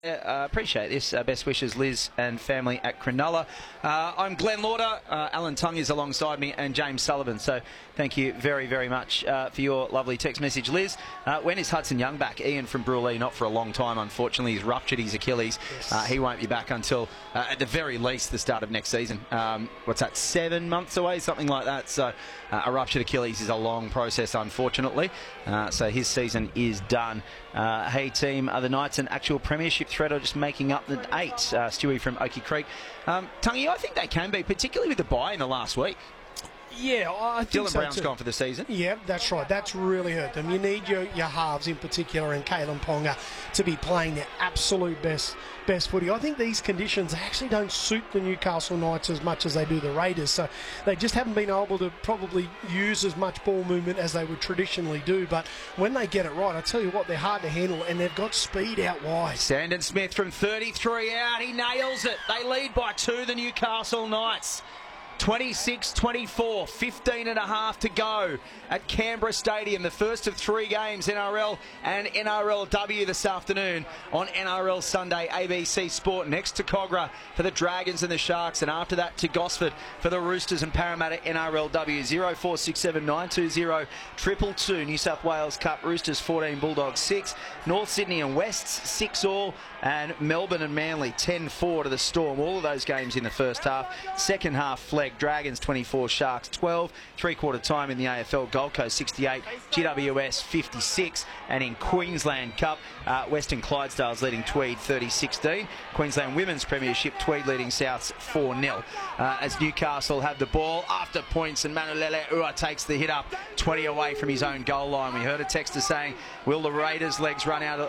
Appreciate this. Best wishes, Liz and family at Cronulla. I'm Glenn Lauder. Alan Tongue is alongside me, and James Sullivan. So thank you very, very much for your lovely text message, Liz. When is Hudson Young back? Ian from Bruley, not for a long time, unfortunately. He's ruptured his Achilles. Yes. He won't be back until, at the very least, the start of next season. What's that, 7 months away? Something like that. So a ruptured Achilles is a long process, unfortunately. So his season is done. Hey, team, are the Knights an actual premiership threat or just making up the 8? Stewie from Oakey Creek. Tungy, I think they can be, particularly with the bye in the last week. Yeah, I think Dylan Brown's gone for the season. Yeah, that's right. That's really hurt them. You need your halves in particular, and Kalen Ponga to be playing their absolute best footy. I think these conditions actually don't suit the Newcastle Knights as much as they do the Raiders, so they just haven't been able to probably use as much ball movement as they would traditionally do. But when they get it right, I tell you what, they're hard to handle, and they've got speed out wide. Sandon Smith from 33 out. He nails it. They lead by 2, the Newcastle Knights. 26-24, 15 and a half to go at Canberra Stadium. The first of 3 games, NRL and NRLW this afternoon on NRL Sunday, ABC Sport. Next to Cogra for the Dragons and the Sharks, and after that to Gosford for the Roosters and Parramatta NRLW. 0467 920 222. New South Wales Cup, Roosters 14, Bulldogs 6. North Sydney and Wests 6 all, and Melbourne and Manly 10-4 to the Storm. All of those games in the first half. Second half, Flegg, Dragons 24, Sharks 12. Three-quarter time in the AFL, Gold Coast 68, GWS 56. And in Queensland Cup, Western Clydesdales leading Tweed 30-16. Queensland Women's Premiership, Tweed leading Souths 4-0. As Newcastle have the ball after points, and Manulele Ua takes the hit up 20 away from his own goal line. We heard a texter saying, will the Raiders forwards run out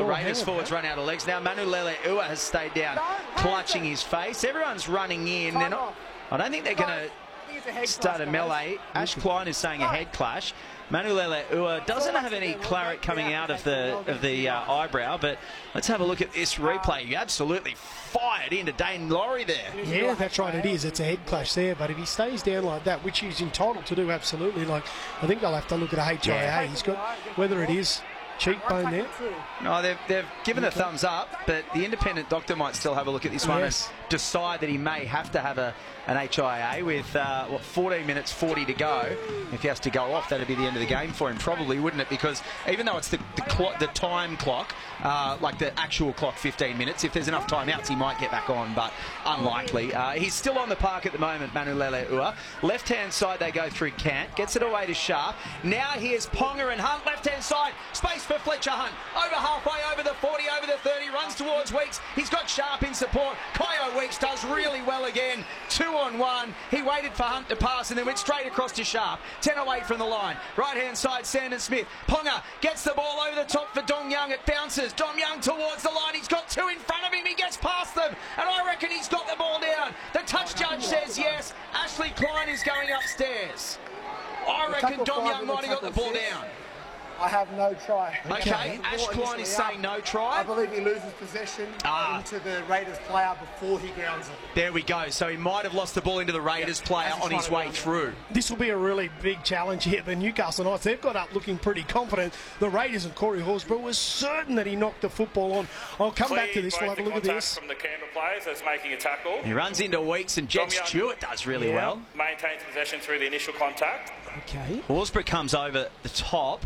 of legs? Now Manulele Ua has stayed down, clutching his face. Everyone's running in. I don't think they're going to start a melee. Ash Klein is saying a head clash. Manulele Ua doesn't have any claret coming out of the eyebrow, but let's have a look at this replay. You absolutely fired into Dane Laurie there. Yeah, that's right, it is. It's a head clash there, but if he stays down like that, which he's entitled to do, absolutely, like, I think they'll have to look at a HIA. Yeah. He's got, whether it is cheekbone there. No, they've given a thumbs up, but the independent doctor might still have a look at this one and decide that he may have to have an HIA with 14 minutes 40 to go. If he has to go off, that'd be the end of the game for him, probably, wouldn't it? Because even though it's the time clock, like the actual clock, 15 minutes, if there's enough timeouts, he might get back on, but unlikely. He's still on the park at the moment, Manulele Ua. Left-hand side, they go through Cant, gets it away to Sharp. Now here's Ponga and Hunt, left-hand side, space for Fletcher Hunt. Over halfway, over the 40, over the 30, runs towards Weeks. He's got Sharp in support. Kyo Weeks does really well again. 2-on-1. He waited for Hunt to pass and then went straight across to Sharp. 10 away from the line. Right-hand side, Sandon Smith. Ponga gets the ball over the top for Dong Young. It bounces. Dong Young towards the line. He's got 2 in front of him. He gets past them. And I reckon he's got the ball down. The touch judge says yes. Ashley Klein is going upstairs. I reckon Dong Young might have got the ball down. I have no try. Okay, Ash Klein is saying no try. I believe he loses possession into the Raiders player before he grounds it. There we go. So he might have lost the ball into the Raiders player on his way through. This will be a really big challenge here. The Newcastle Knights, they've got up looking pretty confident. The Raiders and Corey Horsburgh was certain that he knocked the football on. I'll come back to this. We'll have a look at this. From the Canberra players that's making a tackle. He runs into Weeks, and Jed Stewart does really well. Maintains possession through the initial contact. Okay. Horsburgh comes over the top.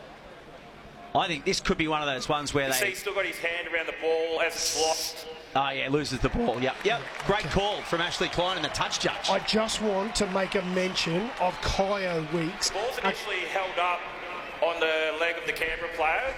I think this could be one of those ones where he's still got his hand around the ball as it's lost. Oh, yeah, loses the ball. Yep. Great call from Ashley Klein and the touch judge. I just want to make a mention of Kyo Weeks. The ball's initially held up on the leg of the Canberra player.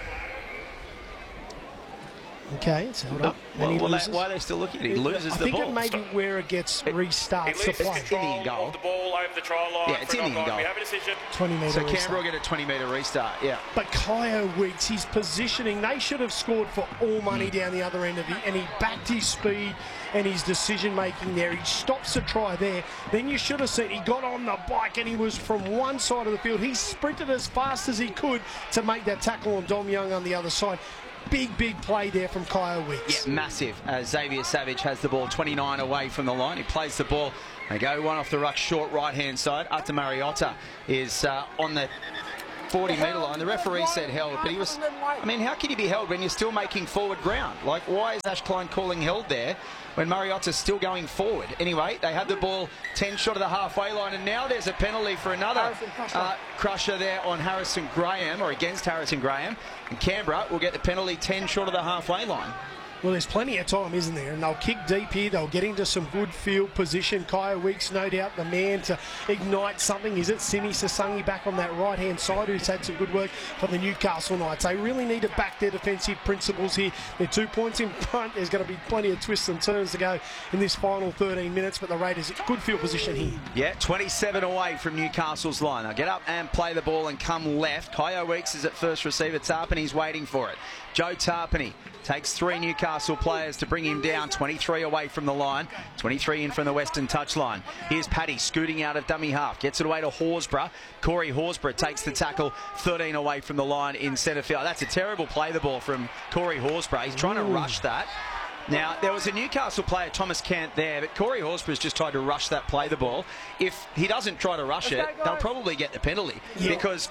Okay, it's held up. And why are they still looking at it? He loses the ball. I think it may be where it gets restarts the play. It's in goal. The ball over the try line. Yeah, it's in the goal. We have a decision. 20-metre so restart. Canberra will get a 20-metre restart, yeah. But Kyo Weeks, his positioning, they should have scored for all money down the other end of it, and he backed his speed and his decision-making there. He stops the try there. Then you should have seen he got on the bike and he was from one side of the field. He sprinted as fast as he could to make that tackle on Dom Young on the other side. Big play there from Kyo Weeks. Yeah, massive. Xavier Savage has the ball 29 away from the line. He plays the ball. They go one off the ruck, short right-hand side. Ata Mariota is on the 40-metre line. The referee said held, but he was... I mean, how can you be held when you're still making forward ground? Like, why is Ash Klein calling held there when Mariotta's still going forward? Anyway, they had the ball 10 short of the halfway line, and now there's a penalty for another crusher there on Harrison Graham, or against Harrison Graham. And Canberra will get the penalty 10 short of the halfway line. Well, there's plenty of time, isn't there? And they'll kick deep here. They'll get into some good field position. Kaya Weeks, no doubt, the man to ignite something. Is it Simi Sasangi back on that right-hand side, who's had some good work for the Newcastle Knights? They really need to back their defensive principles here. They're 2 points in front. There's going to be plenty of twists and turns to go in this final 13 minutes, but the Raiders, good field position here. Yeah, 27 away from Newcastle's line. They'll get up and play the ball and come left. Kaya Weeks is at first receiver. Tarpany's waiting for it. Joe Tarpany takes 3 Newcastle players to bring him down. 23 away from the line, 23 in from the western touchline. Here's Paddy scooting out of dummy half, gets it away to Horsburgh. Corey Horsburgh takes the tackle, 13 away from the line in centre field. That's a terrible play, the ball from Corey Horsburgh. He's trying to rush that. Now, there was a Newcastle player, Thomas Cant, there, but Corey Horsburgh's just tried to rush that play the ball. If he doesn't try to rush it, they'll probably get the penalty because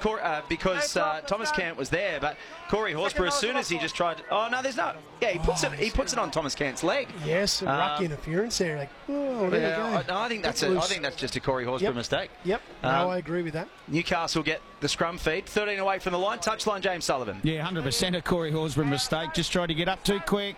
Thomas Cant was there, but Corey Horsburgh, as soon as he just tried... Oh, no, there's no... Yeah, he puts it on Thomas Cant's leg. Yes, and ruck interference there. Like, oh, there you go. No, I think that's just a Corey Horsburgh mistake. Yep, no, I agree with that. Newcastle get the scrum feed, 13 away from the line. Touchline, James Sullivan. Yeah, 100% a Corey Horsburgh mistake. Just tried to get up too quick.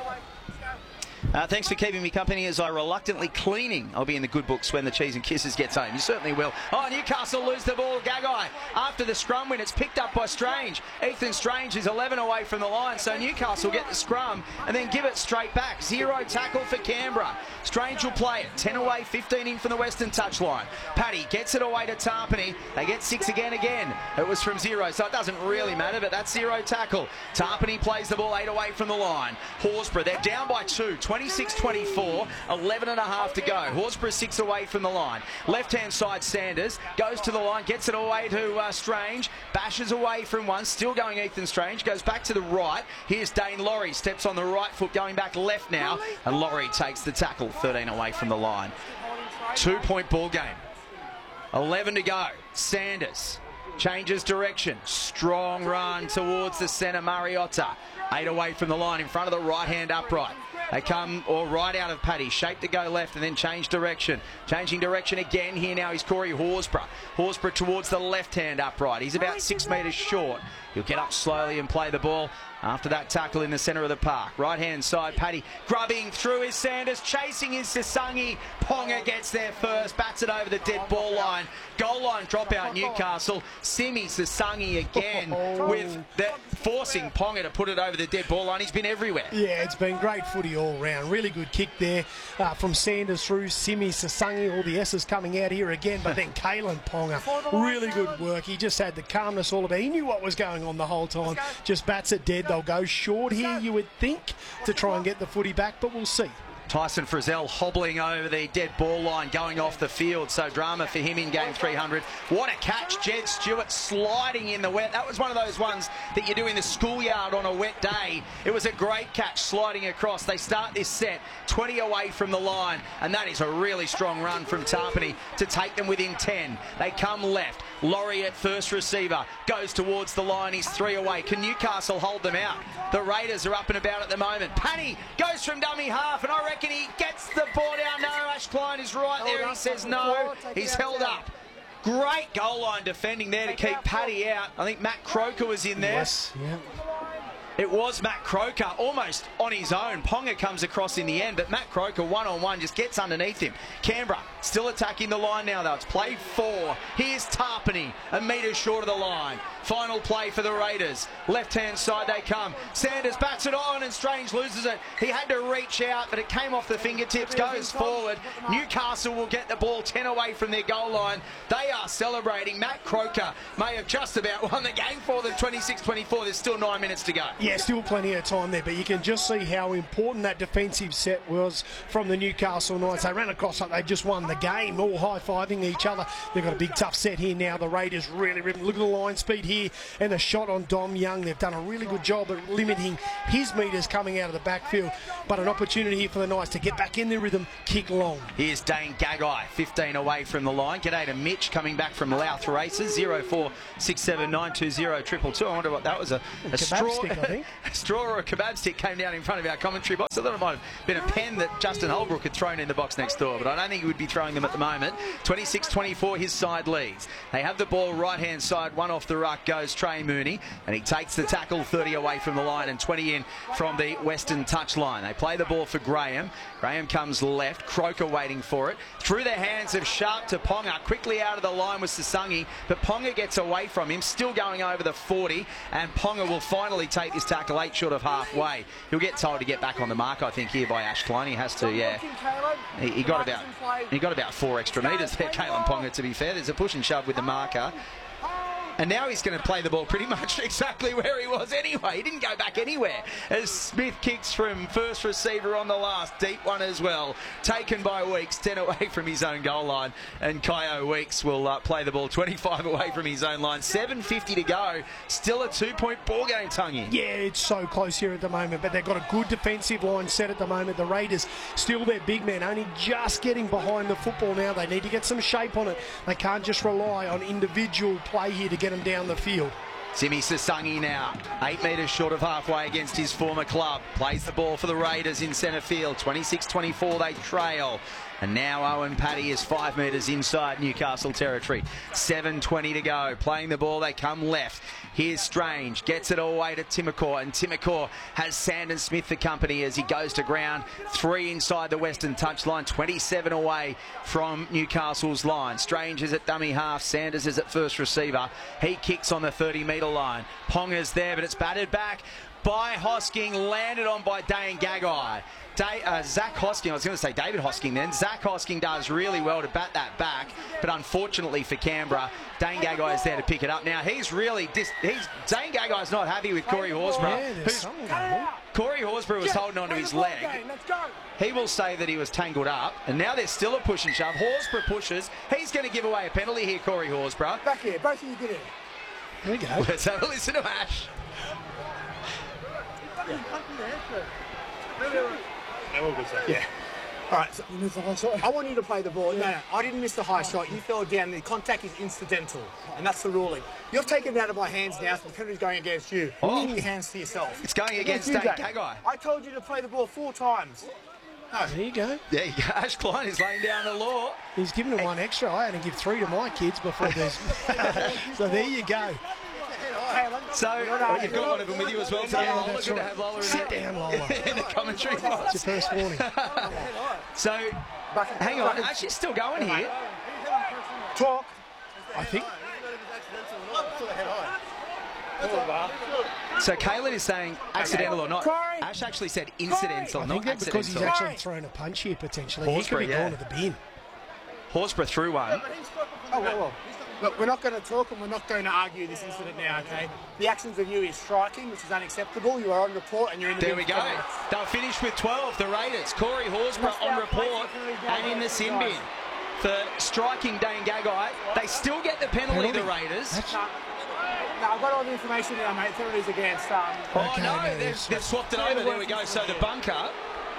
Thanks for keeping me company as I reluctantly cleaning. I'll be in the good books when the Cheese and Kisses gets home. You certainly will. Oh, Newcastle lose the ball. Gagai after the scrum win. It's picked up by Strange. Ethan Strange is 11 away from the line. So Newcastle get the scrum and then give it straight back. 0 tackle for Canberra. Strange will play it. 10 away, 15 in from the western touchline. Paddy gets it away to Tarpany. They get 6 again. It was from 0, so it doesn't really matter, but that's 0 tackle. Tarpany plays the ball 8 away from the line. Horsburgh, they're down by 2. 26-24, 11 and a half to go. Horsburgh 6 away from the line. Left-hand side, Sanders goes to the line, gets it away to Strange, bashes away from one, still going Ethan Strange, goes back to the right. Here's Dane Laurie, steps on the right foot, going back left now, and Laurie takes the tackle, 13 away from the line. 2-point ball game. 11 to go. Sanders changes direction. Strong run towards the centre, Mariotta. 8 away from the line in front of the right-hand upright. They come right out of Paddy, shape to go left and then change direction. Changing direction again here now is Corey Horsburgh. Horsburgh towards the left-hand upright. He's about 6 metres short. He'll get up slowly and play the ball after that tackle in the centre of the park. Right-hand side, Paddy grubbing through is Sanders, chasing is Sasangi. Ponga gets there first, bats it over the dead ball line. Goal line dropout Newcastle. Simi Sasangi again with that, forcing Ponga to put it over the dead ball line. He's been everywhere. Yeah, it's been great footy all round. Really good kick there from Sanders through Simi Sasangi. All the S's coming out here again, but then Kalen Ponga, really good work. He just had the calmness all about. He knew what was going on the whole time. Just bats it dead. They'll go short here, you would think, to try and get the footy back, but we'll see. Tyson Frizzell hobbling over the dead ball line, going off the field. So drama for him in game 300. What a catch. Jed Stewart sliding in the wet. That was one of those ones that you do in the schoolyard on a wet day. It was a great catch sliding across. They start this set 20 away from the line, and that is a really strong run from Tarpany to take them within 10. They come left. Laurie at first receiver goes towards the line. He's 3 away. Can Newcastle hold them out? The Raiders are up and about at the moment. Paddy goes from dummy half, and I reckon he gets the ball down. No, Ash Klein is right there. He says no. He's held up. Great goal line defending there to keep Paddy out. I think Matt Croker was in there. Yes, yeah. It was Matt Croker almost on his own. Ponga comes across in the end, but Matt Croker one-on-one just gets underneath him. Canberra still attacking the line now, though. It's play 4. Here's Tarpany, a metre short of the line. Final play for the Raiders. Left-hand side they come. Sanders bats it on and Strange loses it. He had to reach out, but it came off the fingertips, goes forward. Newcastle will get the ball 10 away from their goal line. They are celebrating. Matt Croker may have just about won the game for them, 26-24. There's still 9 minutes to go. Yeah, still plenty of time there, but you can just see how important that defensive set was from the Newcastle Knights. They ran across like they just won the game, all high-fiving each other. They've got a big tough set here now. The Raiders really ripping. Look at the line speed here and the shot on Dom Young. They've done a really good job at limiting his metres coming out of the backfield, but an opportunity here for the Knights to get back in their rhythm, kick long. Here's Dane Gagai, 15 away from the line. G'day to Mitch coming back from Louth Races, 0467920222. I wonder what that was, a straw stick, I think. A straw or a kebab stick came down in front of our commentary box. I thought it might have been a pen that Justin Holbrook had thrown in the box next door, but I don't think he would be throwing them at the moment. 26-24, his side leads. They have the ball right-hand side, one off the ruck goes Trey Mooney, and he takes the tackle 30 away from the line and 20 in from the Western touchline. They play the ball for Graham. Graham comes left, Croker waiting for it. Through the hands of Sharp to Ponga, quickly out of the line with Sasangi, but Ponga gets away from him, still going over the 40, and Ponga will finally take this tackle 8 short of halfway. He'll get told to get back on the mark, I think, here by Ash Klein. He has to, yeah. He got about 4 extra metres there, Kalen Ponga, to be fair. There's a push and shove with the marker. And now he's going to play the ball pretty much exactly where he was anyway. He didn't go back anywhere. As Smith kicks from first receiver on the last. Deep one as well. Taken by Weeks, 10 away from his own goal line. And Kyo Weeks will play the ball 25 away from his own line. 7:50 to go. Still a 2-point ball game, Tungy. Yeah, it's so close here at the moment, but they've got a good defensive line set at the moment. The Raiders, still their big man, only just getting behind the football now. They need to get some shape on it. They can't just rely on individual play here to get them down the field. Simi Sasangi now, 8 metres short of halfway against his former club. Plays the ball for the Raiders in centre field. 26-24, they trail. And now Owen Paddy is 5 metres inside Newcastle territory. 7:20 to go. Playing the ball, they come left. Here's Strange, gets it all the way to Timokor, and Timokor has Sandon Smith for company as he goes to ground. 3 inside the Western touchline, 27 away from Newcastle's line. Strange is at dummy half, Sanders is at first receiver. He kicks on the 30-metre line. Ponga's there, but it's batted back by Hosking, landed on by Dane Gagai. Zach Hosking, I was going to say David Hosking then. Zach Hosking does really well to bat that back, but unfortunately for Canberra, Dane Gagai is there to pick it up. Now, Dane Gagai's not happy with Corey Horsburgh. Corey Horsburgh was holding onto his leg. He will say that he was tangled up, and now there's still a push and shove. Horsburgh pushes. He's going to give away a penalty here, Corey Horsburgh. Back here, both of you get in. There we go. Let's have a listen to Ash. Yeah. All right, so you missed the high shot. I want you to play the ball. No, I didn't miss the high shot. You fell down. The contact is incidental, and that's the ruling. You've taken it out of my hands now, so the penalty's going against you. Keep your hands to yourself. It's going against Dane Gagai. I told you to play the ball 4 times. No. There you go. There you go. Ash Klein is laying down the law. He's given him 1 extra. I had to give 3 to my kids before there's... So there you go. So, you've got one of them with you as well today, Lola. Good to have Lola Sit down, Lola. in the commentary box. It's your first warning. So, hang on. Ash is still going here. Talk. I think. So, Kalen is saying accidental or not. Ash actually said incidental, not accidental. Because he's actually thrown a punch here, potentially. He could be going to the bin. Horsburgh threw one. Oh, well. Look, we're not going to talk and we're not going to argue this incident now, okay? The actions of you is striking, which is unacceptable. You are on report and you're in the bin. There we go. They'll finish with 12, the Raiders. Corey Horsburgh on report and in the sin bin for striking Dane Gagai. They still get the penalty, the Raiders. No, I've got all the information now, mate. Penalties against... Oh, no, they've swapped it over. There we go. So the bunker...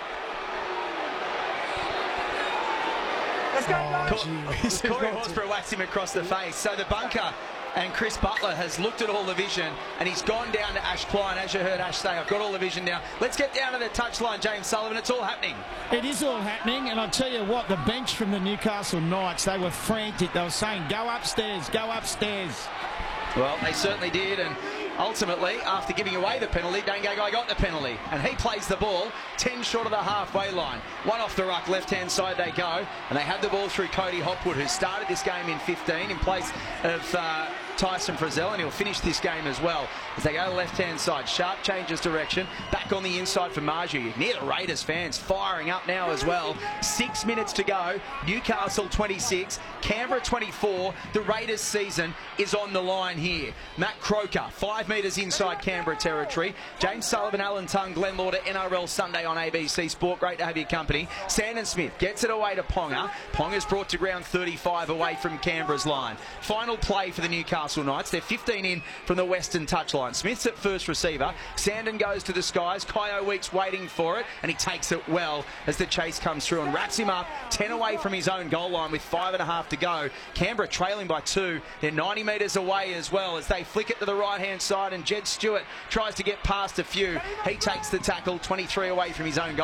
Corey Horsburgh whacks him across the face. So the bunker and Chris Butler has looked at all the vision and he's gone down to Ash Klein. As you heard Ash say, I've got all the vision now. Let's get down to the touchline, James Sullivan. It's all happening. It is all happening, and I tell you what, the bench from the Newcastle Knights, they were frantic. They were saying, go upstairs, go upstairs. Well, they certainly did, and ultimately, after giving away the penalty, Dane Gagai got the penalty, and he plays the ball 10 short of the halfway line. 1 off the ruck, left-hand side they go, and they have the ball through Cody Hopwood, who started this game in 15 in place of Tyson Frizzell, and he'll finish this game as well as they go left-hand side. Sharp changes direction, back on the inside for Marju. You can hear the Raiders fans firing up now as well. 6 minutes to go. Newcastle 26, Canberra 24. The Raiders season is on the line here. Matt Croker, 5 metres inside Canberra territory. James Sullivan, Alan Tongue, Glenn Lauder, NRL Sunday on ABC Sport. Great to have your company. Sandon Smith gets it away to Ponga. Ponga's brought to ground 35 away from Canberra's line. Final play for the Newcastle Knights. They're 15 in from the western touchline. Smith's at first receiver. Sandon goes to the skies. Kyo Weeks waiting for it, and he takes it well as the chase comes through and wraps him up 10 away from his own goal line with 5.5 to go. Canberra trailing by 2. They're 90 metres away as well as they flick it to the right-hand side, and Jed Stewart tries to get past a few. He takes the tackle 23 away from his own goal.